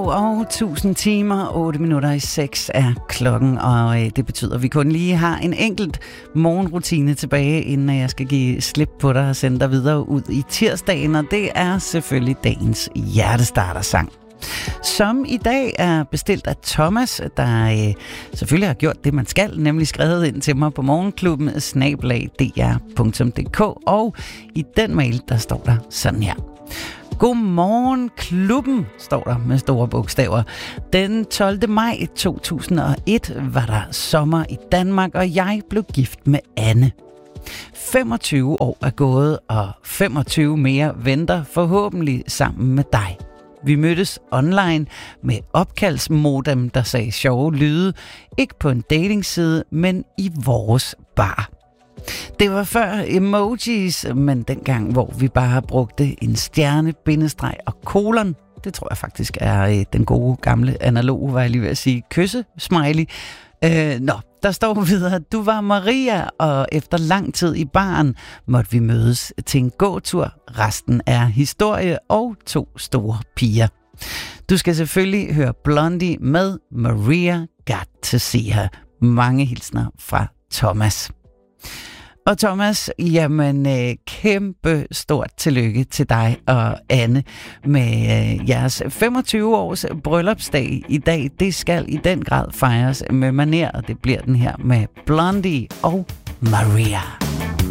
år og 1000 timer, 8 minutter i 6 er klokken, og det betyder, at vi kun lige har en enkelt morgenrutine tilbage, inden jeg skal give slip på dig og sende dig videre ud i tirsdagen, og det er selvfølgelig dagens hjertestartersang, som i dag er bestilt af Thomas, der selvfølgelig har gjort det, man skal, nemlig skrevet ind til mig på morgenklubben @dr.dk, og i den mail, der står der sådan her. Godmorgen klubben, står der med store bogstaver. Den 12. maj 2001 var der sommer i Danmark, og jeg blev gift med Anne. 25 år er gået, og 25 mere venter forhåbentlig sammen med dig. Vi mødtes online med opkaldsmodem, der sagde sjove lyde. Ikke på en datingside, men i vores bar. Det var før emojis, men dengang, hvor vi bare brugte en stjerne, bindestreg og kolon. Det tror jeg faktisk er den gode gamle analoge, var jeg lige ved at sige, kysse-smiley. Der står videre, at du var Maria, og efter lang tid i baren måtte vi mødes til en gåtur. Resten er historie og 2 store piger. Du skal selvfølgelig høre Blondie med Maria Got to See Her. Mange hilsner fra Thomas. Og Thomas, jamen kæmpe stort tillykke til dig og Anne med jeres 25 års bryllupsdag i dag. Det skal i den grad fejres med maner, og det bliver den her med Blondie og Maria.